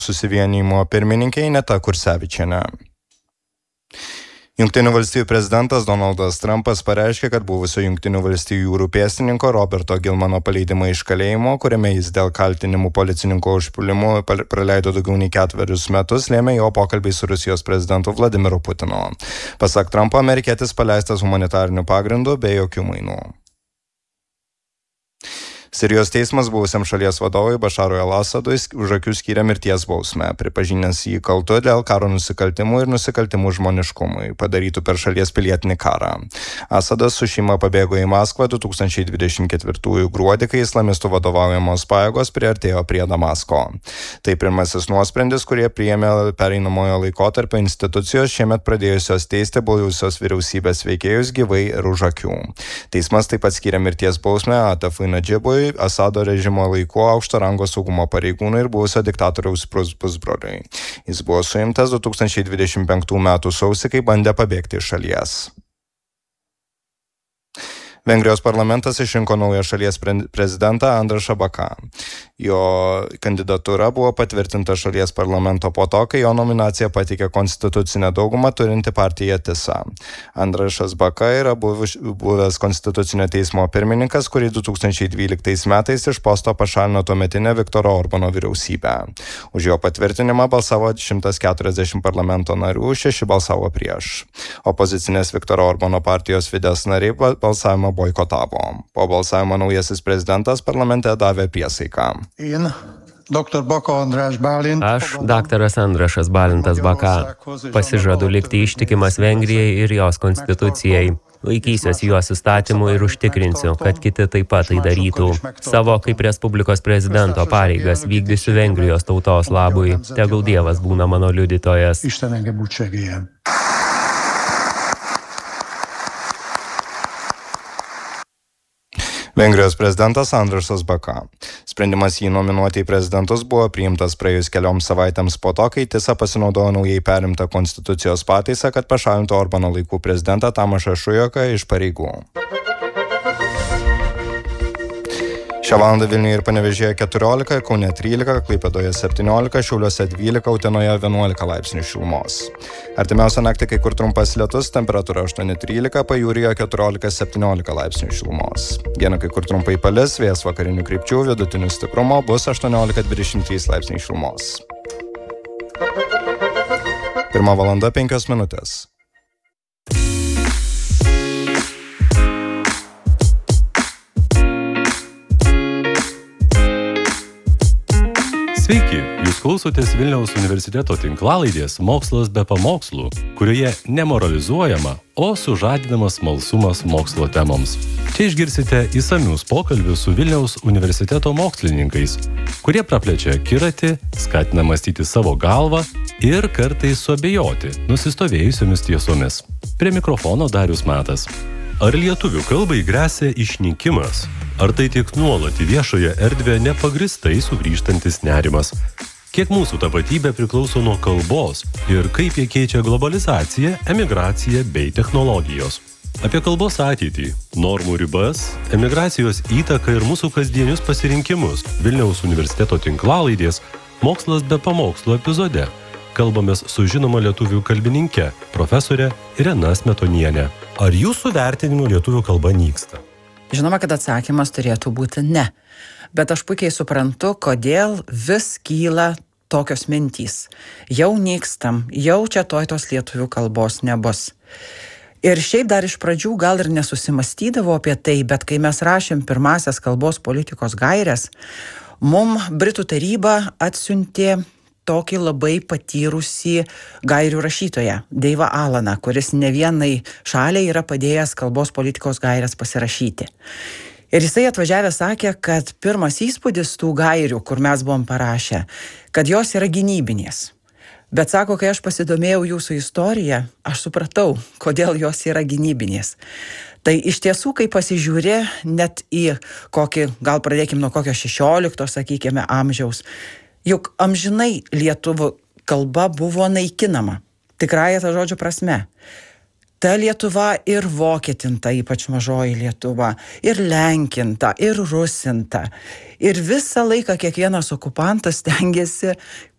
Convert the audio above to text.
susivienijimo pirmininkė Ineta Kursevičienė. Jungtinių valstijų prezidentas Donaldas Trumpas pareiškė, kad buvusio Jungtinių valstijų jūrų pėstininko Roberto Gilmano paleidimą iš kalėjimo, kuriame jis dėl kaltinimų policininko užpuolimu praleido daugiau nei 4 metus, lėmė jo pokalbiai su Rusijos prezidentu Vladimiru Putinu. Pasak Trumpo, amerikietis paleistas humanitariniu pagrindu be jokių mainų. Sirijos teismas buvusiam šalies vadovui Bašarui al-Asadui už akių skyrė mirties bausmę, pripažinęs jį kaltu dėl karo nusikaltimų ir nusikaltimų žmoniškumui, padarytų per šalies pilietinį karą. Asadas su šeima pabėgo į Maskvą 2024 gruodį, kai islamistų vadovaujamos pajėgos priartėjo prie Damasko. Tai pirmasis nuosprendis, kurie priėmė pereinamojo laikotarpio institucijos šiemet pradėjusios teisti buvusios vyriausybės veikėjus gyvai ir už akių. Teismas taip pat skyrė mirties bausmę Atafui Nadžibui, Asado režimo laiku aukšto rango saugumo pareigūnui ir buvusio diktatoriaus pusbroliui. Jis buvo suimtas 2025 m. sausį, kai bandė pabėgti iš šalies. Vengrijos parlamentas išrinko naują šalies prezidentą Andrašą Baką. Jo kandidatūra buvo patvirtinta šalies parlamento po to, kai jo nominaciją pateikė konstitucinę daugumą turinti partija Tisa. Andrašas Baka yra buvęs konstitucinio teismo pirmininkas, kurį 2012 metais iš posto pašalino tuometinę Viktoro Orbano vyriausybę. Už jo patvirtinimą balsavo 140 parlamento narių, 6 balsavo prieš. Opozicinės Viktoro Orbano partijos Fidesz nariai balsavimą boikotavo. Po balsavimo naujasis prezidentas parlamente davė priesaiką. Aš, daktaras Andrašas Balintas Baka, pasižadu likti ištikimas Vengrijai ir jos konstitucijai. Laikysiuosi jos įstatymų ir užtikrinsiu, kad kiti taip pat tai darytų. Savo kaip Respublikos prezidento pareigas vykdysiu Vengrijos tautos labui. Tegul Dievas būna mano liudytojas. Vengrijos prezidentas Andrašas Baka. Sprendimas jį nominuoti į prezidentus buvo priimtas praėjus kelioms savaitėms po to, kai Tisa pasinaudojo naujai perimtą konstitucijos pataisą, kad pašalintų Orbano laikų prezidentą Tamašą Šujoką iš pareigų. Šią valandą Vilniuje ir Panevėžyje 14, Kaune 13, Klaipėdoje 17, Šiauliuose 12, Utenoje 11 laipsnių šilumos. Artimiausią naktį kai kur trumpas lietus, temperatūra 8-13, Pajūryje 14-17 laipsnių šilumos. Dieną kai kur trumpai palis, vėjas vakarinių krypčių, vidutinių stiprumo bus 18-23 laipsnių šilumos. 1:05 minutės. Sveiki, jūs klausotės Vilniaus universiteto tinklalaidės Mokslas be pamokslų, kurioje nemoralizuojama, o sužadinamas smalsumas mokslo temoms. Čia išgirsite išsamius pokalbius su Vilniaus universiteto mokslininkais, kurie praplečia akiratį, skatina mąstyti savo galvą ir kartais suabejoti nusistovėjusiomis tiesomis. Prie mikrofono Darius Matas. Ar lietuvių kalbai gresia išnykimas? Ar tai tik nuolat į viešoją erdvę nepagristai sugrįžtantis nerimas? Kiek mūsų tapatybė priklauso nuo kalbos ir kaip jie keičia globalizaciją, emigraciją bei technologijos? Apie kalbos ateitį, normų ribas, emigracijos įtaką ir mūsų kasdienius pasirinkimus Vilniaus universiteto tinklalaidės Mokslas be pamokslų epizode kalbamės su žinoma lietuvių kalbininke, profesorė Irena Smetonienė. Ar jūsų vertinimu lietuvių kalba nyksta? Žinoma, kad atsakymas turėtų būti ne. Bet aš puikiai suprantu, kodėl vis kyla tokios mintys. Jau nykstam, jau čia tos lietuvių kalbos nebus. Ir šiaip dar iš pradžių gal ir nesusimastydavo apie tai, bet kai mes rašėm pirmasias kalbos politikos gaires, Britų taryba atsiuntė tokį labai patyrusį gairių rašytoją, Deivą Alaną, kuris ne vienai šaliai yra padėjęs kalbos politikos gaires pasirašyti. Ir jisai atvažiavęs sakė, kad pirmas įspūdis tų gairių, kur mes buvom parašę, kad jos yra gynybinės. Bet sako, kai aš pasidomėjau jūsų istoriją, aš supratau, kodėl jos yra gynybinės. Tai iš tiesų, kai pasižiūri net į kokį, gal pradėkim nuo kokio 16, sakykime, amžiaus, juk amžinai lietuvių kalba buvo naikinama, tikrąja to žodžio prasme. Ta Lietuva ir vokietinta, ypač mažoji Lietuva, ir lenkinta, ir rusinta. Ir visą laiką kiekvienas okupantas stengiasi